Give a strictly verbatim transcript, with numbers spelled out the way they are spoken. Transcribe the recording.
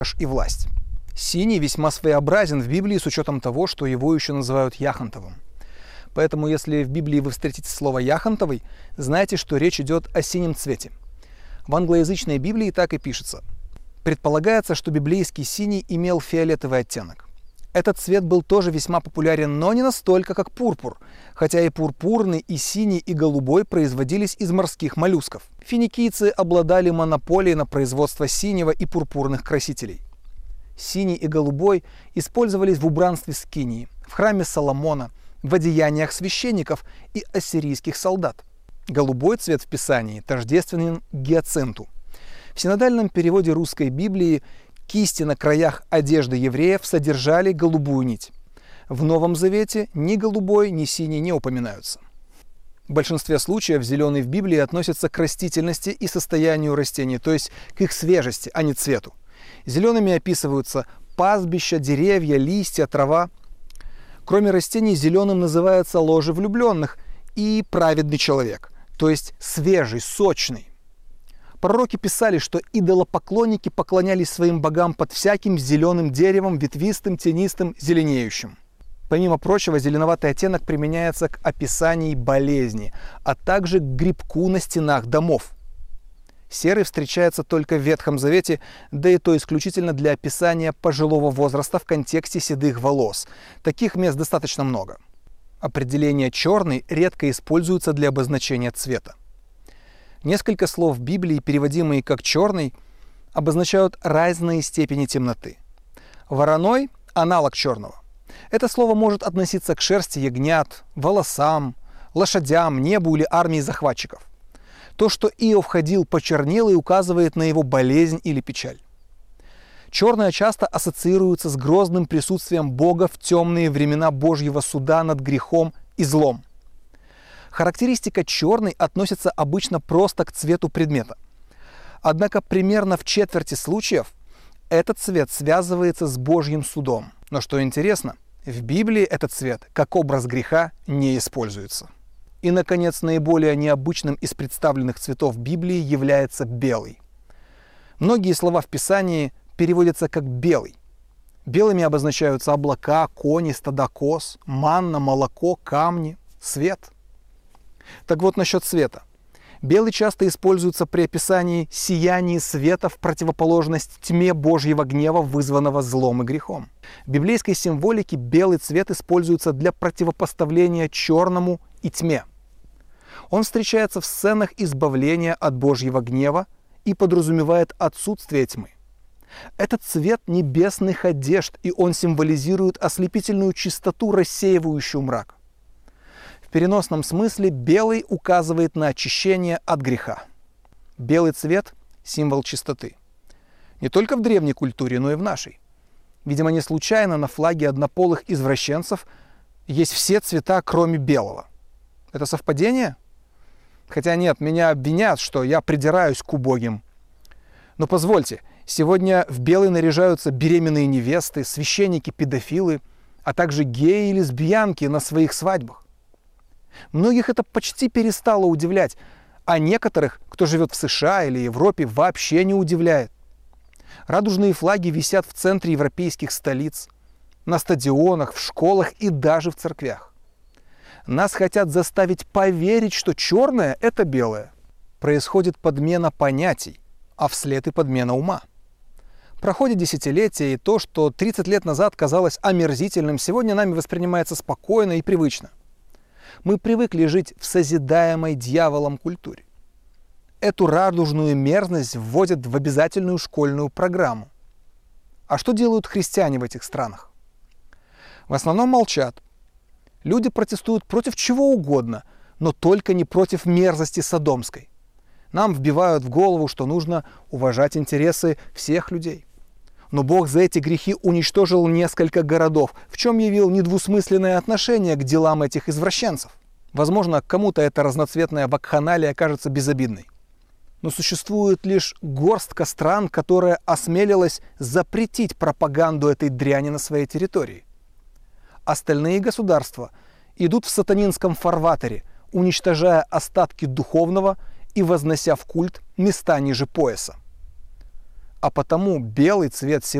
и власть. Синий весьма своеобразен в Библии с учетом того, что его еще называют яхонтовым. Поэтому, если в Библии вы встретите слово «яхонтовый», знайте, что речь идет о синем цвете. В англоязычной Библии так и пишется. Предполагается, что библейский синий имел фиолетовый оттенок. Этот цвет был тоже весьма популярен, но не настолько, как пурпур, хотя и пурпурный, и синий, и голубой производились из морских моллюсков. Финикийцы обладали монополией на производство синего и пурпурных красителей. Синий и голубой использовались в убранстве скинии, в храме Соломона, в одеяниях священников и ассирийских солдат. Голубой цвет в Писании тождественен гиацинту. В синодальном переводе русской Библии кисти на краях одежды евреев содержали голубую нить. В Новом Завете ни голубой, ни синий не упоминаются. В большинстве случаев зеленый в Библии относится к растительности и состоянию растений, то есть к их свежести, а не цвету. Зелеными описываются пастбища, деревья, листья, трава. Кроме растений, зеленым называется ложе влюбленных и праведный человек, то есть свежий, сочный. Пророки писали, что идолопоклонники поклонялись своим богам под всяким зеленым деревом, ветвистым, тенистым, зеленеющим. Помимо прочего, зеленоватый оттенок применяется к описанию болезни, а также к грибку на стенах домов. Серый встречается только в Ветхом Завете, да и то исключительно для описания пожилого возраста в контексте седых волос. Таких мест достаточно много. Определение «черный» редко используется для обозначения цвета. Несколько слов в Библии, переводимые как «черный», обозначают разные степени темноты. Вороной – аналог черного. Это слово может относиться к шерсти ягнят, волосам, лошадям, небу или армии захватчиков. То, что Иов ходил почернелый, указывает на его болезнь или печаль. Черное часто ассоциируется с грозным присутствием Бога в темные времена Божьего суда над грехом и злом. Характеристика черный относится обычно просто к цвету предмета. Однако примерно в четверти случаев этот цвет связывается с Божьим судом. Но что интересно, в Библии этот цвет, как образ греха, не используется. И, наконец, наиболее необычным из представленных цветов Библии является белый. Многие слова в Писании переводятся как «белый». Белыми обозначаются облака, кони, стада коз, манна, молоко, камни, свет. Так вот насчет света. Белый часто используется при описании сияния света в противоположность тьме Божьего гнева, вызванного злом и грехом. В библейской символике белый цвет используется для противопоставления черному и тьме. Он встречается в сценах избавления от Божьего гнева и подразумевает отсутствие тьмы. Этот цвет небесных одежд, и он символизирует ослепительную чистоту, рассеивающую мрак. В переносном смысле белый указывает на очищение от греха. Белый цвет – символ чистоты. Не только в древней культуре, но и в нашей. Видимо, не случайно на флаге однополых извращенцев есть все цвета, кроме белого. Это совпадение? Хотя нет, меня обвинят, что я придираюсь к убогим. Но позвольте, сегодня в белый наряжаются беременные невесты, священники-педофилы, а также геи и лесбиянки на своих свадьбах. Многих это почти перестало удивлять, а некоторых, кто живет в США или Европе, вообще не удивляет. Радужные флаги висят в центре европейских столиц, на стадионах, в школах и даже в церквях. Нас хотят заставить поверить, что черное – это белое. Происходит подмена понятий, а вслед и подмена ума. Проходит десятилетия, и то, что тридцать лет назад казалось омерзительным, сегодня нами воспринимается спокойно и привычно. Мы привыкли жить в созидаемой дьяволом культуре. Эту радужную мерзость вводят в обязательную школьную программу. А что делают христиане в этих странах? В основном молчат. Люди протестуют против чего угодно, но только не против мерзости содомской. Нам вбивают в голову, что нужно уважать интересы всех людей. Но Бог за эти грехи уничтожил несколько городов, в чем явил недвусмысленное отношение к делам этих извращенцев. Возможно, кому-то эта разноцветная вакханалия кажется безобидной. Но существует лишь горстка стран, которая осмелилась запретить пропаганду этой дряни на своей территории. Остальные государства идут в сатанинском фарватере, уничтожая остатки духовного и вознося в культ места ниже пояса. а потому белый цвет